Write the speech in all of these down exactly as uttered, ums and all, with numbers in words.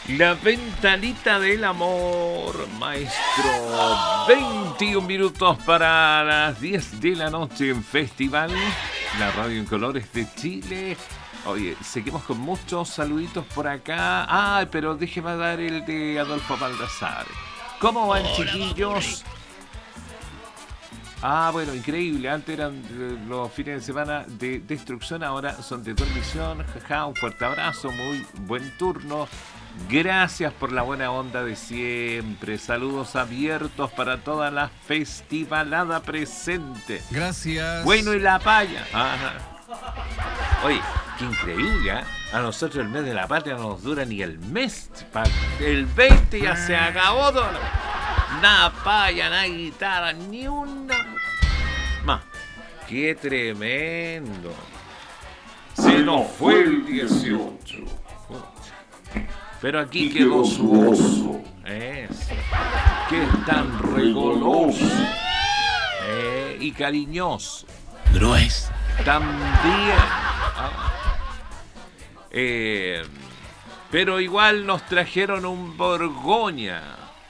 La ventanita del amor, maestro. veintiún minutos para las diez de la noche en Festival, la radio en colores de Chile. Oye, seguimos con muchos saluditos por acá. Ah, pero déjeme dar el de Adolfo Baldassare. ¿Cómo van, chiquillos? Ah, bueno, increíble. Antes eran los fines de semana de destrucción, ahora son de dormición. Jaja, un fuerte abrazo, muy buen turno. Gracias por la buena onda de siempre. Saludos abiertos para toda la festivalada presente. Gracias. Bueno, y la paya. Ajá. Oye, qué increíble, ¿eh? A nosotros el mes de la patria no nos dura ni el mes. El veinte ya se acabó todo. Nada paya, nada guitarra, ni una más. ¡Qué tremendo! Se nos fue el dieciocho. Pero aquí quedó su oso. Eso. Que es tan regoloso. Eh, y cariñoso. Grueso. También. Ah. Eh, pero igual nos trajeron un Borgoña.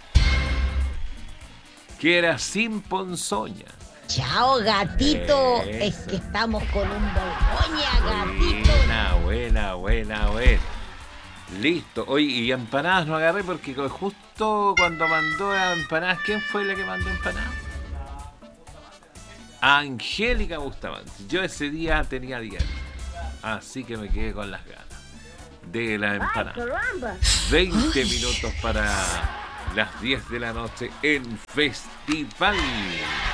Que era sin ponzoña. Chao, gatito. Eso. Es que estamos con un Borgoña, gatito. Buena, buena, buena, buena. Listo. Oye, y empanadas no agarré porque justo cuando mandó a empanadas, ¿quién fue la que mandó empanadas? Angélica Bustamante. Yo ese día tenía diario. Así que me quedé con las ganas de la empanada. veinte minutos para las diez de la noche en Festival.